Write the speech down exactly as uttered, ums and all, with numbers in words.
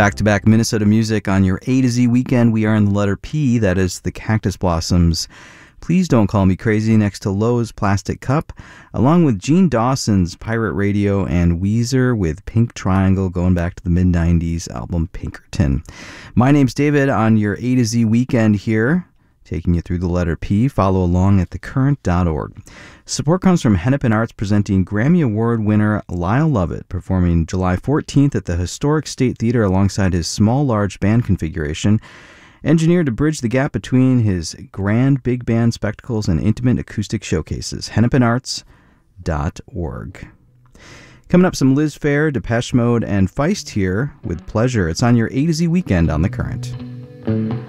Back-to-back Minnesota music on your A to Z weekend. We are in the letter P, that is the Cactus Blossoms. Please Don't Call Me Crazy next to Lowe's Plastic Cup, along with Gene Dawson's Pirate Radio and Weezer with Pink Triangle going back to the mid nineties album Pinkerton. My name's David on your A to Z weekend here, taking you through the letter P. Follow along at the current dot org. Support comes from Hennepin Arts presenting Grammy Award winner Lyle Lovett, performing July fourteenth at the Historic State Theater alongside his small-large band configuration, engineered to bridge the gap between his grand big band spectacles and intimate acoustic showcases. hennepin arts dot org. Coming up, some Liz Phair, Depeche Mode, and Feist here with Pleasure. It's on your A to Z weekend on The Current.